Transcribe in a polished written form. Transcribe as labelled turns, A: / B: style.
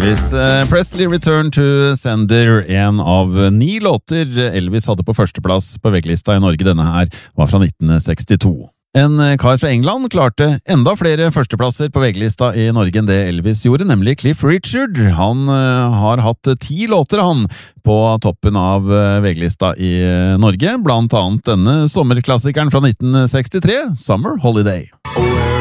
A: Elvis Presley Return to Sender, en av 9 låter Elvis hadde på førsteplass på VG-lista i Norge. Denne her var fra 1962. En kar fra England klarte enda flere førsteplasser på VG-lista i Norge enn det Elvis gjorde, nemlig Cliff Richard. Han har hatt 10 låter han på toppen av VG-lista i Norge, blant annet denne sommerklassikeren fra 1963, Summer Holiday.